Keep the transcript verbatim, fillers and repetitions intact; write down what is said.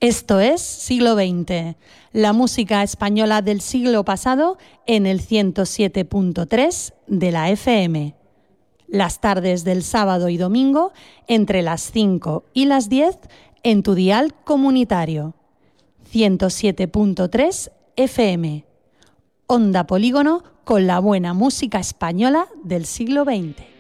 Esto es Siglo veinte, la música española del siglo pasado en el ciento siete punto tres de la F M. Las tardes del sábado y domingo entre las cinco y las diez en tu dial comunitario. ciento siete punto tres F M. Onda Polígono con la buena música española del siglo veinte.